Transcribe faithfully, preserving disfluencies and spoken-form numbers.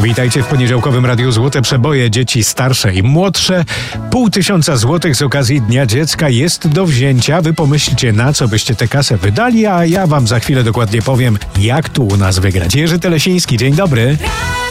Witajcie w poniedziałkowym Radiu Złote Przeboje. Dzieci starsze i młodsze. Pół tysiąca złotych z okazji Dnia Dziecka jest do wzięcia. Wy pomyślcie, na co byście tę kasę wydali, a ja wam za chwilę dokładnie powiem, jak tu u nas wygrać. Jerzy Telesiński, dzień dobry.